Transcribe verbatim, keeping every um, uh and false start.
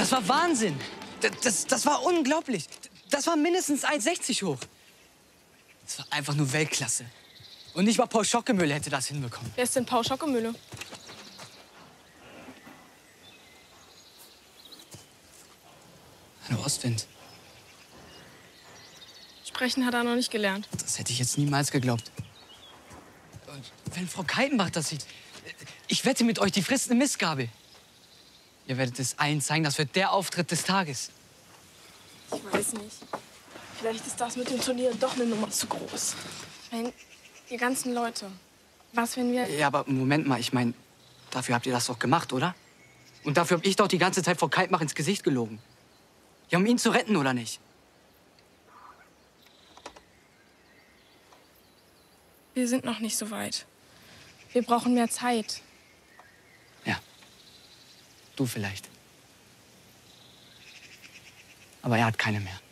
Das war Wahnsinn. Das, das, das war unglaublich. Das war mindestens eins sechzig hoch. Das war einfach nur Weltklasse. Und nicht mal Paul Schockemöhle hätte das hinbekommen. Wer ist denn Paul Schockemöhle? Hallo, Ostwind. Sprechen hat er noch nicht gelernt. Das hätte ich jetzt niemals geglaubt. Und wenn Frau Keitenbach das sieht, ich wette mit euch, die frisst eine Mistgabel. Ihr werdet es allen zeigen, das wird der Auftritt des Tages. Ich weiß nicht. Vielleicht ist das mit dem Turnier doch eine Nummer zu groß. Ich meine, die ganzen Leute. Was, wenn wir... Ja, aber Moment mal, ich meine, dafür habt ihr das doch gemacht, oder? Und dafür habe ich doch die ganze Zeit Frau Keitenbach ins Gesicht gelogen. Ja, um ihn zu retten, oder nicht? Wir sind noch nicht so weit. Wir brauchen mehr Zeit. Ja. Du vielleicht. Aber er hat keine mehr.